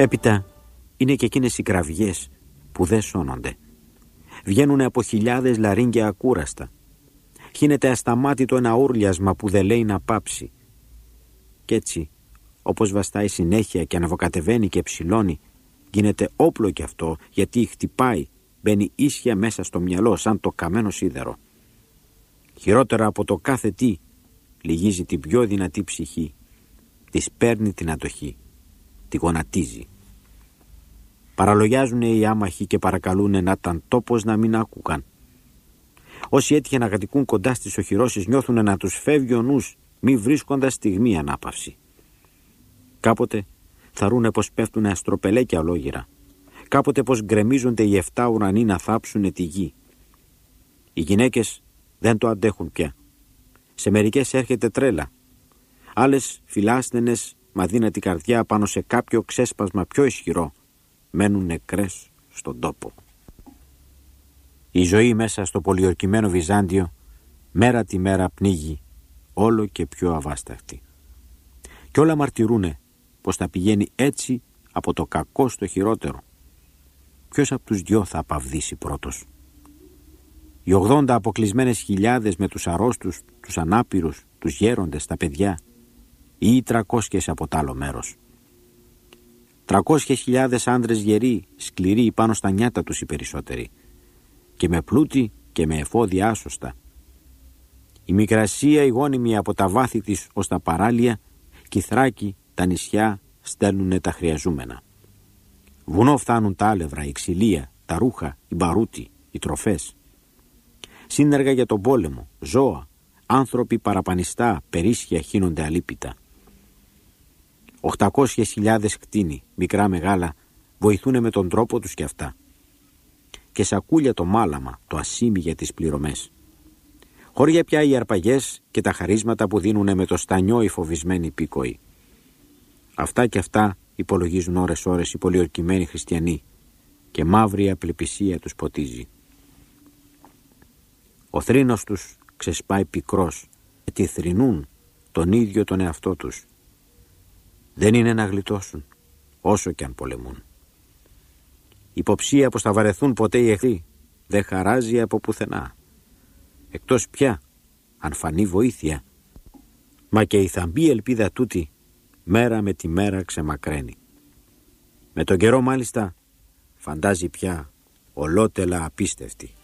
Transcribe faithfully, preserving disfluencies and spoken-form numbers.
Έπειτα είναι και εκείνες οι κραυγές που δεν σώνονται. Βγαίνουνε από χιλιάδες λαρύγγια ακούραστα. Χύνεται ασταμάτητο ένα ούρλιασμα που δεν λέει να πάψει. Κι έτσι, όπως βαστάει συνέχεια και αναβοκατεβαίνει και ψηλώνει, γίνεται όπλο κι αυτό, γιατί χτυπάει, μπαίνει ίσια μέσα στο μυαλό σαν το καμένο σίδερο. Χειρότερα από το κάθε τι, λυγίζει την πιο δυνατή ψυχή, της παίρνει την ατοχή, τη γονατίζει. Παραλογιάζουνε οι άμαχοι και παρακαλούνε να ήταν τόπος να μην άκουγαν. Όσοι έτυχε να κατοικούν κοντά στις οχυρώσεις νιώθουνε να τους φεύγει ο νους, μη βρίσκοντας στιγμή ανάπαυση. Κάποτε θα ρούνε πως πέφτουνε αστροπελέκια ολόγυρα. Κάποτε πως γκρεμίζονται οι εφτά ουρανοί να θάψουνε τη γη. Οι γυναίκες δεν το αντέχουν πια. Σε μερικές έρχεται τρέλα. Άλλες φιλάσθενες με αδύνατη καρδιά πάνω σε κάποιο ξέσπασμα πιο ισχυρό μένουν νεκρές στον τόπο. Η ζωή μέσα στο πολιορκημένο Βυζάντιο μέρα τη μέρα πνίγει όλο και πιο αβάσταχτη. Κι όλα μαρτυρούνε πως θα πηγαίνει έτσι από το κακό στο χειρότερο. Ποιος από τους δυο θα απαυδίσει πρώτος? Οι ογδόντα αποκλεισμένες χιλιάδες με τους αρρώστους, τους ανάπηρους, τους γέροντες, τα παιδιά, ή οι τρακόσιες από τ' άλλο μέρος? Τρακόσιες χιλιάδες άντρες γεροί, σκληροί πάνω στα νιάτα τους οι περισσότεροι, και με πλούτη και με εφόδια άσωστα. Η Μικρασία η γόνιμη από τα βάθη της ως τα παράλια, και η Θράκη, τα νησιά στέλνουνε τα χρειαζούμενα. Βουνό φτάνουν τα άλευρα, η ξυλία, τα ρούχα, οι μπαρούτοι, οι τροφές. Σύνεργα για τον πόλεμο, ζώα, άνθρωποι παραπανιστά, περίσσια χύνονται αλίπητα. Οχτακόσιες χιλιάδες κτήνη, μικρά μεγάλα, βοηθούνε με τον τρόπο τους κι αυτά. Και σακούλια το μάλαμα, το ασίμι για τις πληρωμές. Χώρια πια οι αρπαγές και τα χαρίσματα που δίνουνε με το στανιό οι φοβισμένοι πίκοοι. Αυτά κι αυτά υπολογίζουν ώρες-ώρες οι πολιορκημένοι χριστιανοί, και μαύρη απελπισία τους ποτίζει. Ο θρήνος τους ξεσπάει πικρός, γιατί θρηνούν τον ίδιο τον εαυτό τους. Δεν είναι να γλιτώσουν, όσο κι αν πολεμούν. Υποψία πως θα βαρεθούν ποτέ οι εχθροί δεν χαράζει από πουθενά. Εκτός πια, αν φανεί βοήθεια. Μα και η θαμπή ελπίδα τούτη, μέρα με τη μέρα ξεμακραίνει. Με τον καιρό μάλιστα, φαντάζει πια ολότελα απίστευτη.